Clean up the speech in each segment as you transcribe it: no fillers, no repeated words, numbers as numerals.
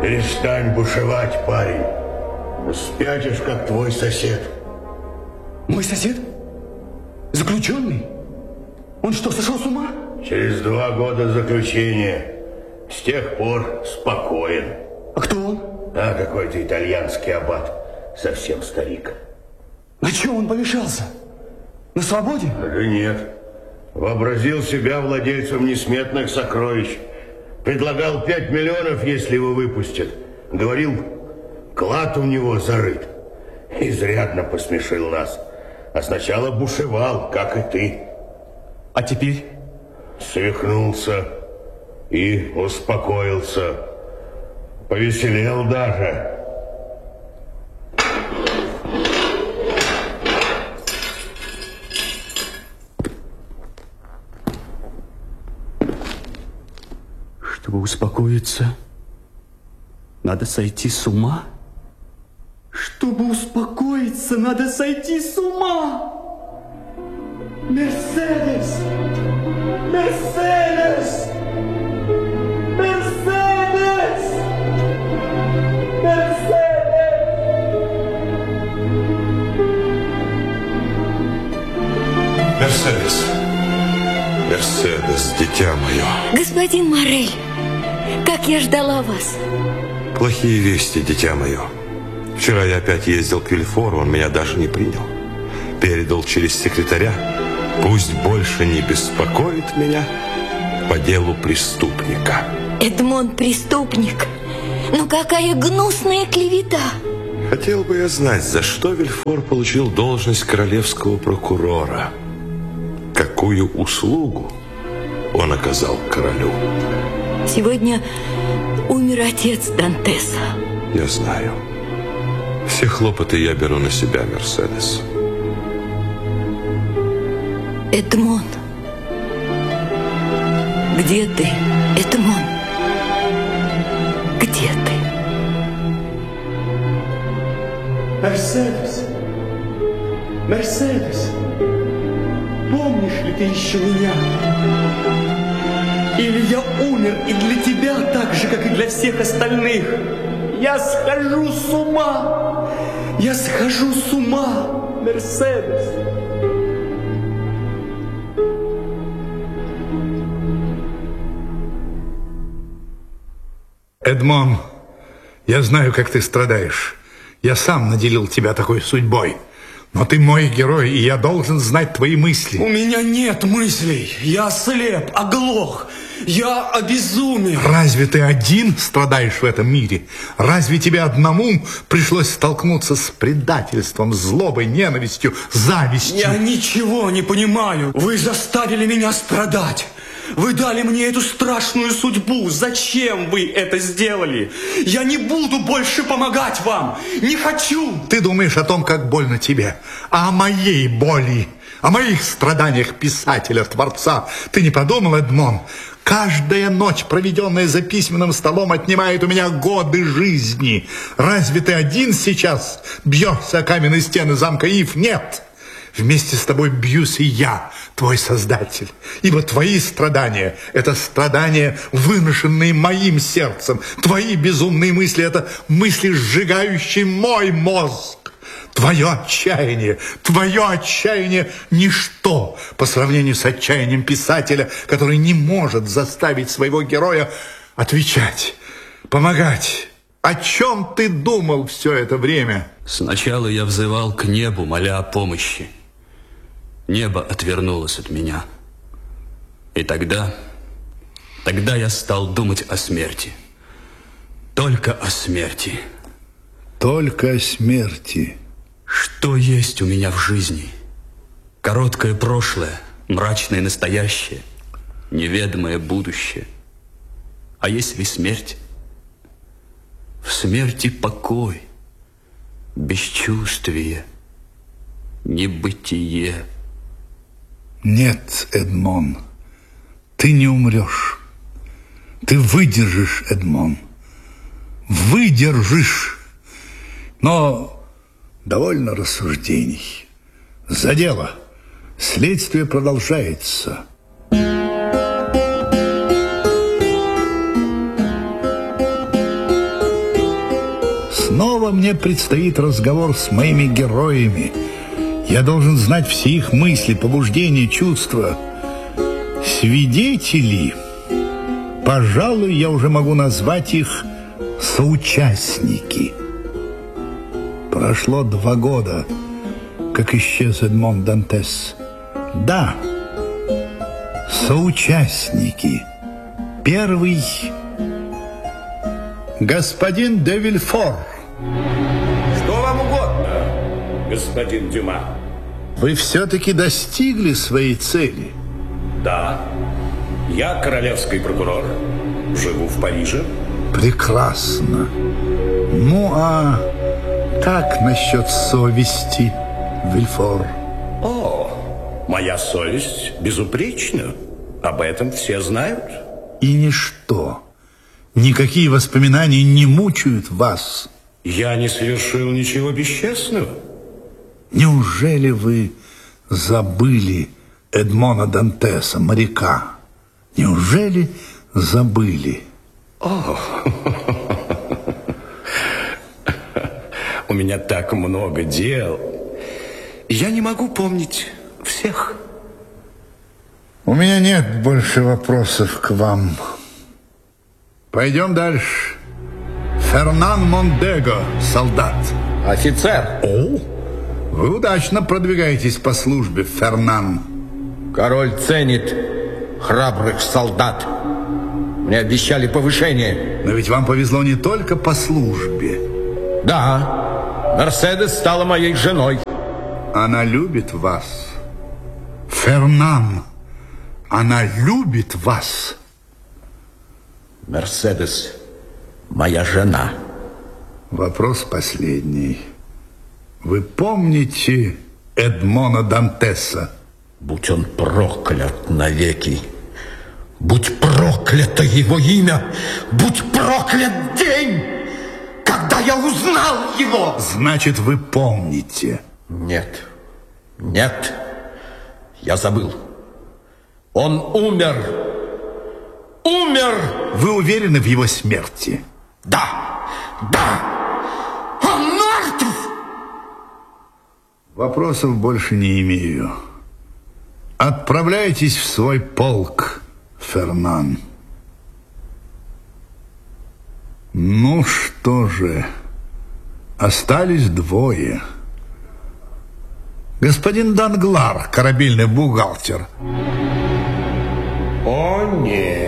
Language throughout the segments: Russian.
Перестань бушевать, парень. Спятишь, как твой сосед. Мой сосед? Заключенный? Он что, сошел с ума? Через 2 года заключения. С тех пор спокоен. А кто он? А какой-то итальянский аббат. Совсем старик. На чем он помешался? На свободе? Да нет. Вообразил себя владельцем несметных сокровищ. Предлагал 5 миллионов, если его выпустят. Говорил, клад у него зарыт. Изрядно посмешил нас. А сначала бушевал, как и ты. А теперь? Свихнулся и успокоился. Повеселел даже. Чтобы успокоиться, надо сойти с ума? Чтобы успокоиться, надо сойти с ума! Мерседес! Мерседес! Мерседес! Мерседес! Мерседес, дитя мое. Господин Морель, как я ждала вас. Плохие вести, дитя мое. Вчера я опять ездил к Вильфору, он меня даже не принял. Передал через секретаря. Пусть больше не беспокоит меня по делу преступника. Эдмон преступник. Ну какая гнусная клевета. Хотел бы я знать, за что Вильфор получил должность королевского прокурора. Какую услугу он оказал королю. Сегодня умер отец Дантеса. Я знаю. Все хлопоты я беру на себя, Мерседес. Эдмон. Где ты, Эдмон? Где ты? Мерседес! Мерседес! Помнишь ли ты еще меня? Или я умер и для тебя так же, как и для всех остальных? Я схожу с ума! Я схожу с ума, Мерседес! Эдмон, я знаю, как ты страдаешь. Я сам наделил тебя такой судьбой. Но ты мой герой, и я должен знать твои мысли. У меня нет мыслей. Я ослеп, оглох. Я обезумел. Разве ты один страдаешь в этом мире? Разве тебе одному пришлось столкнуться с предательством, злобой, ненавистью, завистью? Я ничего не понимаю. Вы заставили меня страдать. Вы дали мне эту страшную судьбу. Зачем вы это сделали? Я не буду больше помогать вам. Не хочу. Ты думаешь о том, как больно тебе, а о моей боли, о моих страданиях писателя, творца. Ты не подумал, Эдмон? Каждая ночь, проведенная за письменным столом, отнимает у меня годы жизни. Разве ты один сейчас бьешься о каменные стены замка Ив? Нет. Вместе с тобой бьюсь и я, твой создатель. Ибо твои страдания – это страдания, выношенные моим сердцем. Твои безумные мысли – это мысли, сжигающие мой мозг. Твое отчаяние – ничто по сравнению с отчаянием писателя, который не может заставить своего героя отвечать, помогать. О чем ты думал все это время? Сначала я взывал к небу, моля о помощи. Небо отвернулось от меня. И тогда я стал думать о смерти. Только о смерти. Только о смерти. Что есть у меня в жизни? Короткое прошлое, мрачное настоящее, неведомое будущее. А есть ли смерть? В смерти покой, бесчувствие, небытие. Нет, Эдмон, ты не умрешь. Ты выдержишь, Эдмон. Выдержишь. Но довольно рассуждений. За дело. Следствие продолжается. снова мне предстоит разговор с моими героями. Я должен знать все их мысли, побуждения, чувства. Свидетели, пожалуй, я уже могу назвать их соучастники. Прошло 2 года, как исчез Эдмон Дантес. Да, соучастники. Первый — господин де Вильфор. Что вам угодно, господин Дюма? Вы все-таки достигли своей цели. Да, я королевский прокурор, живу в Париже. Прекрасно. Ну, а как насчет совести, Вильфор? О, моя совесть безупречна. Об этом все знают. И ничто, никакие воспоминания не мучают вас. Я не совершил ничего бесчестного. Неужели вы забыли Эдмона Дантеса, моряка? Неужели забыли? У меня так много дел. Я не могу помнить всех. У меня нет больше вопросов к вам. Пойдем дальше. Фернан Мондего, солдат. Офицер. О, вы удачно продвигаетесь по службе, Фернан. Король ценит храбрых солдат. Мне обещали повышение. Но ведь вам повезло не только по службе. Да, Мерседес стала моей женой. Она любит вас. Фернан, она любит вас. Мерседес, моя жена. Вопрос последний. Вы помните Эдмона Дантеса? Будь он проклят навеки. Будь проклято его имя. Будь проклят день, когда я узнал его. Значит, вы помните? Нет, нет, я забыл. Он умер. Умер! Вы уверены в его смерти? Да, да, он мертв! Вопросов больше не имею. Отправляйтесь в свой полк, Фернан. Ну что же, остались 2. Господин Данглар, корабельный бухгалтер. О, нет.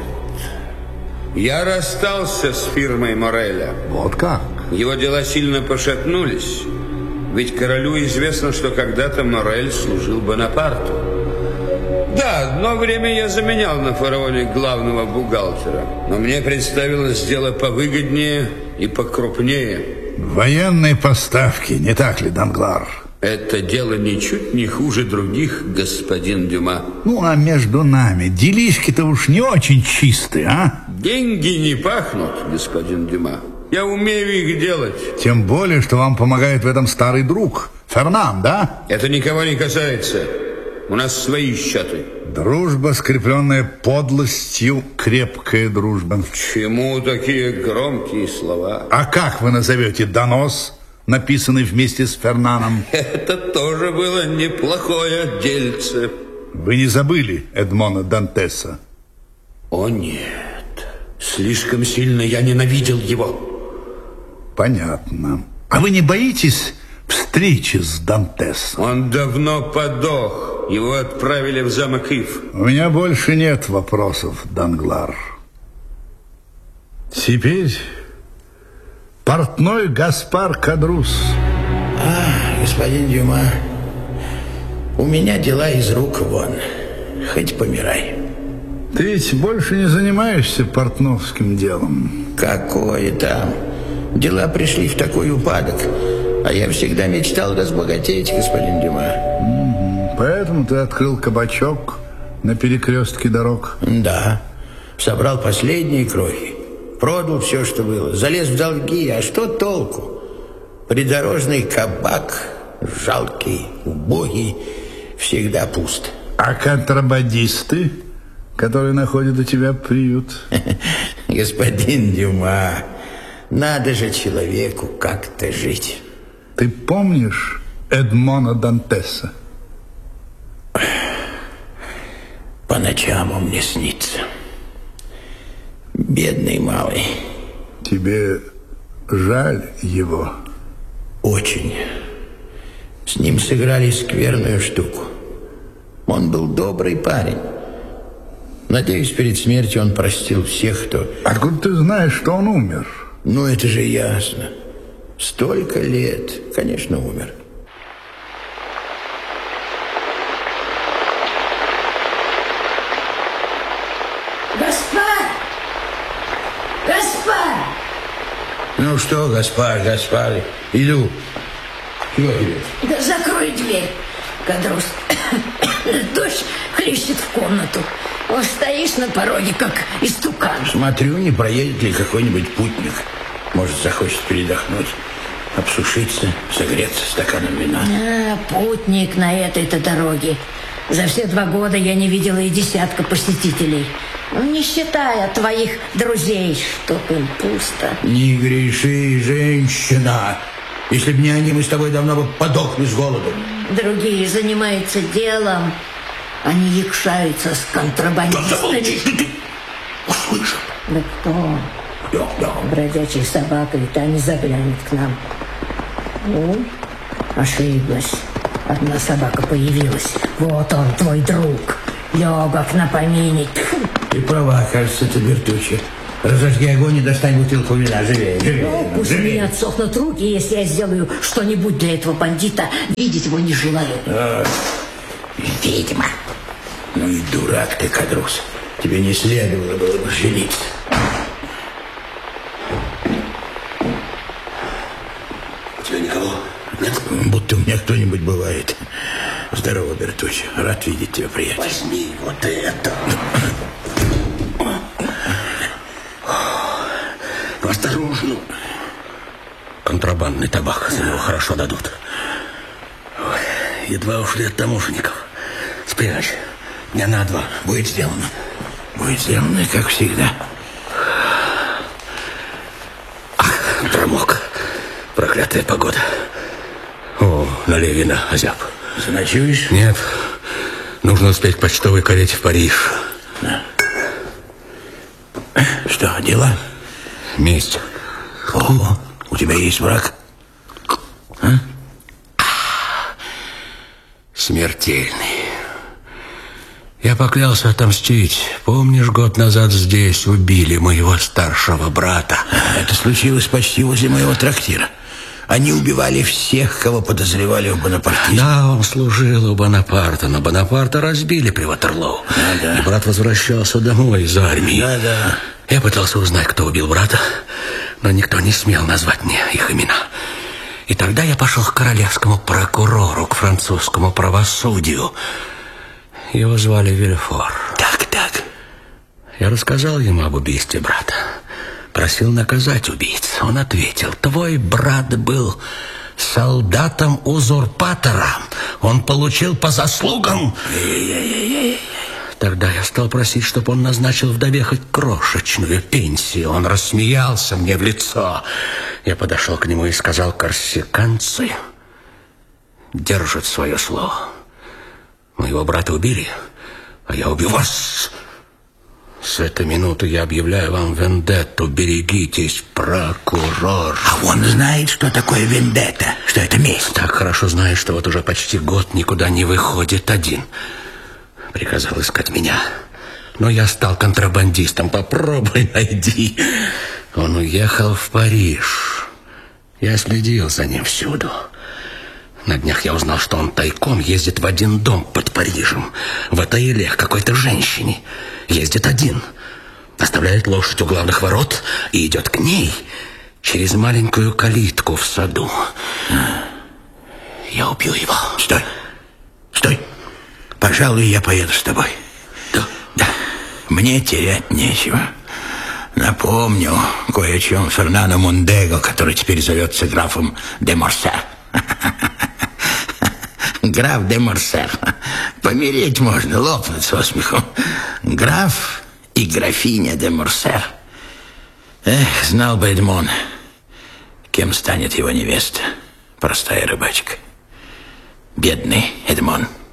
Я расстался с фирмой Мореля. Вот как? Его дела сильно пошатнулись. Ведь королю известно, что когда-то Морель служил Бонапарту. Да, одно время я заменял на фараоне главного бухгалтера. Но мне представилось дело повыгоднее и покрупнее. Военные поставки, не так ли, Данглар? Это дело ничуть не хуже других, господин Дюма. Ну, а между нами делишки-то уж не очень чистые, а? Деньги не пахнут, господин Дюма. Я умею их делать. Тем более, что вам помогает в этом старый друг, Фернан, да? Это никого не касается. У нас свои счеты. Дружба, скрепленная подлостью, крепкая дружба. К чему такие громкие слова? А как вы назовете донос, написанный вместе с Фернаном? Это тоже было неплохое дельце. Вы не забыли Эдмона Дантеса? О нет, слишком сильно я ненавидел его. Понятно. А вы не боитесь встречи с Дантесом? Он давно подох. Его отправили в замок Ив. У меня больше нет вопросов, Данглар. Теперь портной Гаспар Кадрус. Господин Дюма, у меня дела из рук вон. Хоть помирай. Ты ведь больше не занимаешься портновским делом? Какое там? Дела пришли в такой упадок. А я всегда мечтал разбогатеть, господин Дюма. Поэтому ты открыл кабачок на перекрестке дорог? Да. Собрал последние крохи. Продал все, что было. Залез в долги. А что толку? Придорожный кабак, жалкий, убогий, всегда пуст. А контрабандисты, которые находят у тебя приют? Господин Дюма, Надо же человеку как-то жить. Ты помнишь Эдмона Дантеса? По ночам он мне снится. Бедный малый. Тебе жаль его? Очень. С ним сыграли скверную штуку. Он был добрый парень. Надеюсь, перед смертью он простил всех, кто... Откуда ты знаешь, что он умер? Ну, это же ясно. Столько лет, конечно, умер. Гаспар! Гаспар! Ну что, Гаспар, иду. Чего тебе? Да закрой дверь, Кадрус. Дождь хлещет в комнату. Вот стоишь на пороге, как истукан. Смотрю, не проедет ли какой-нибудь путник. Может, захочет передохнуть, обсушиться, согреться стаканом вина. Путник на этой-то дороге. За все 2 года я не видела и десятка посетителей. Не считая твоих друзей, чтоб им пусто. Не греши, женщина. Если б не они, мы с тобой давно бы подохли с голоду. Другие занимаются делом. Они якшаются с контрабандистами. Ты услышал? Да кто? Да. Бродячая собака, и та не заглянет к нам. Ну, ошиблась. Одна собака появилась. Вот он, твой друг. Легок на помине. Ты права, кажется, ты Бертуччи. Разожги огонь и достань бутылку вина. Живее. Ну, пусть у меня отсохнут руки, если я сделаю что-нибудь для этого бандита. Видеть его не желаю. Ведьма. Ну и дурак ты, Кадрус. Тебе не следовало было бы жениться. У тебя никого нет? Будто у меня кто-нибудь бывает. Здорово, Бертуччи. Рад видеть тебя, приятель. Возьми вот это. Осторожно. Контрабандный табак, за него хорошо дадут. Ой, едва ушли от таможенников. Спрячь. Дня на 2. Будет сделано. Будет сделано, как всегда. Ах, промок. Проклятая погода. О, налей вина, озяб. Заночуешь? Нет. Нужно успеть к почтовой карете в Париж. Да. Что, дела? Месть. О, у тебя есть враг? А? Смертельный. Я поклялся отомстить. Помнишь, год назад здесь убили моего старшего брата? Это случилось почти возле моего трактира. Они убивали всех, кого подозревали в бонапартизме. Да, он служил у Бонапарта, но Бонапарта разбили при Ватерлоу. Да. И брат возвращался домой из армии. Да. Я пытался узнать, кто убил брата, но никто не смел назвать мне их имена. И тогда я пошел к королевскому прокурору, к французскому правосудию. Его звали Вильфор. Так. Я рассказал ему об убийстве брата. Просил наказать убийц. Он ответил: твой брат был солдатом-узурпатором. Он получил по заслугам. Тогда я стал просить, чтобы он назначил вдове хоть крошечную пенсию. Он рассмеялся мне в лицо. Я подошел к нему и сказал: корсиканцы держат свое слово. Моего брата убили, а я убью вас. С этой минуты я объявляю вам вендетту. Берегитесь, прокурор. А он знает, что такое вендетта, что это месть. Так хорошо знает, что вот уже почти год никуда не выходит один. Приказал искать меня. Но я стал контрабандистом. Попробуй найди. Он уехал в Париж. Я следил за ним всюду. На днях я узнал, что он тайком ездит в один дом под Парижем. В Атаиле к какой-то женщине. Ездит один. Оставляет лошадь у главных ворот и идет к ней через маленькую калитку в саду. Я убью его. Стой. Пожалуй, я поеду с тобой. Да. Мне терять нечего. Напомню кое о чем Фернандо Мондего, который теперь зовется графом де Морсер. Граф де Морсер. Помереть можно, лопнуть со смеху. Граф и графиня де Морсер. Эх, знал бы Эдмон, кем станет его невеста, простая рыбачка. Бедный Эдмон.